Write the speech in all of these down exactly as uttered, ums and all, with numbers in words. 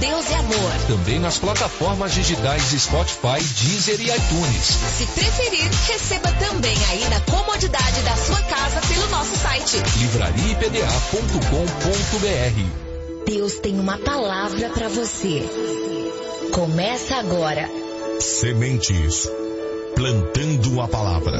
Deus é Amor. Também nas plataformas digitais Spotify, Deezer e iTunes. Se preferir, receba também aí na comodidade da sua casa pelo nosso site livraria I P D A ponto com ponto B R. Deus tem uma palavra para você. Começa agora. Sementes, plantando a palavra.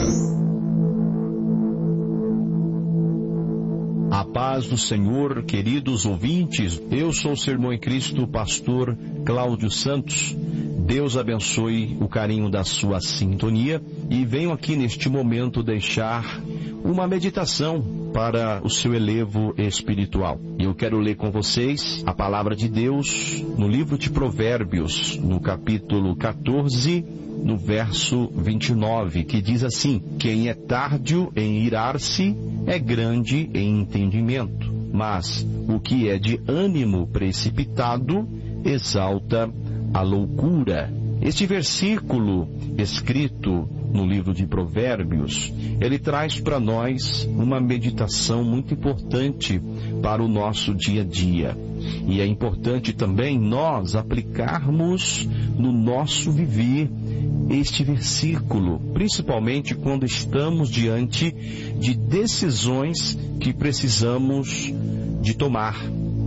A paz do Senhor, queridos ouvintes, eu sou o Sermão em Cristo, pastor Cláudio Santos. Deus abençoe o carinho da sua sintonia e venho aqui neste momento deixar uma meditação para o seu elevo espiritual. E eu quero ler com vocês a palavra de Deus no livro de Provérbios, no capítulo quatorze, no verso vinte e nove, que diz assim: quem é tardio em irar-se é grande em entendimento, mas o que é de ânimo precipitado exalta a loucura. Este versículo escrito no livro de Provérbios, ele traz para nós uma meditação muito importante para o nosso dia a dia. E é importante também nós aplicarmos no nosso viver este versículo, principalmente quando estamos diante de decisões que precisamos de tomar.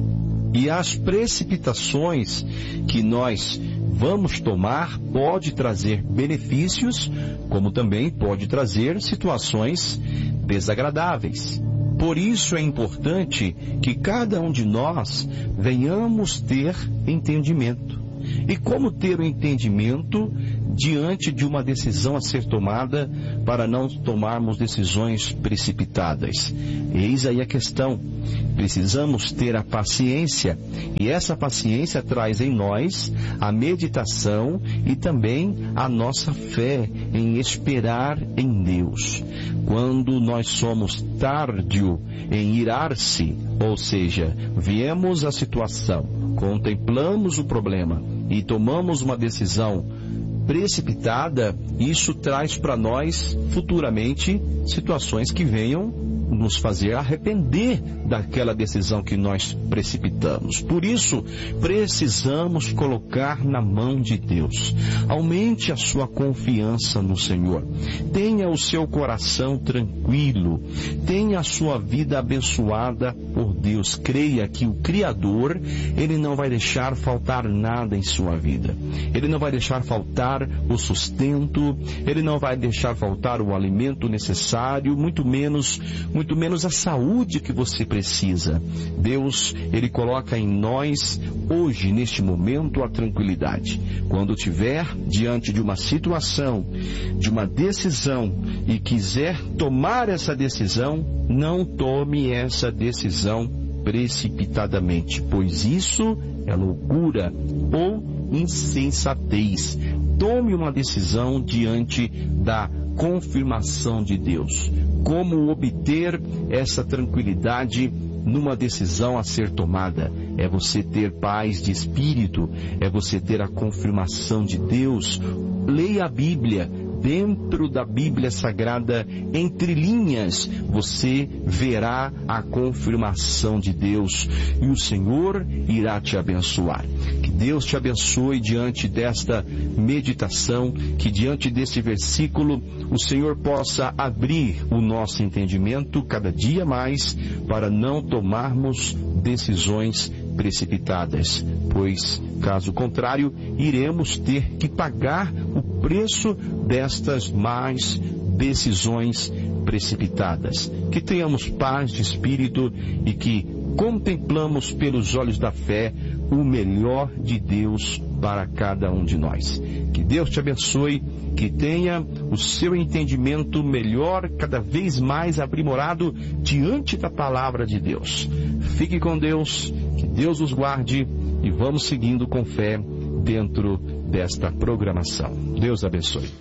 E as precipitações que nós vamos tomar pode trazer benefícios, como também pode trazer situações desagradáveis. Por isso é importante que cada um de nós venhamos ter entendimento. E como ter o entendimento diante de uma decisão a ser tomada para não tomarmos decisões precipitadas? Eis aí a questão. Precisamos ter a paciência, e essa paciência traz em nós a meditação e também a nossa fé em esperar em Deus. Quando nós somos tardio em irar-se, ou seja, viemos a situação, contemplamos o problema e tomamos uma decisão precipitada, isso traz para nós futuramente situações que venham nos fazer arrepender daquela decisão que nós precipitamos. Por isso, precisamos colocar na mão de Deus. Aumente a sua confiança no Senhor. Tenha o seu coração tranquilo. Tenha a sua vida abençoada por Deus. Creia que o Criador, Ele não vai deixar faltar nada em sua vida. Ele não vai deixar faltar o sustento. Ele não vai deixar faltar o alimento necessário, muito menos muito menos a saúde que você precisa. Deus, Ele coloca em nós, hoje, neste momento, a tranquilidade. Quando estiver diante de uma situação, de uma decisão, e quiser tomar essa decisão, não tome essa decisão precipitadamente, pois isso é loucura ou insensatez. Tome uma decisão diante da confirmação de Deus. Como obter essa tranquilidade numa decisão a ser tomada? É você ter paz de espírito, é você ter a confirmação de Deus. Leia a Bíblia. Dentro da Bíblia Sagrada, entre linhas, você verá a confirmação de Deus e o Senhor irá te abençoar. Que Deus te abençoe diante desta meditação, que diante desse versículo o Senhor possa abrir o nosso entendimento cada dia mais para não tomarmos decisões precipitadas, pois, caso contrário, iremos ter que pagar o preço destas más decisões precipitadas. Que tenhamos paz de espírito e que contemplamos pelos olhos da fé o melhor de Deus para cada um de nós. Que Deus te abençoe, que tenha o seu entendimento melhor, cada vez mais aprimorado diante da palavra de Deus. Fique com Deus, que Deus os guarde e vamos seguindo com fé dentro desta programação. Deus abençoe.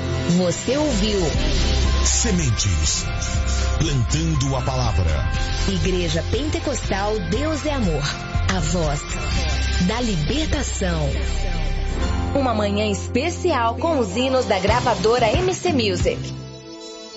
Você ouviu Sementes, plantando a palavra. Igreja Pentecostal Deus é Amor, a voz da libertação. Uma manhã especial com os hinos da gravadora M C Music.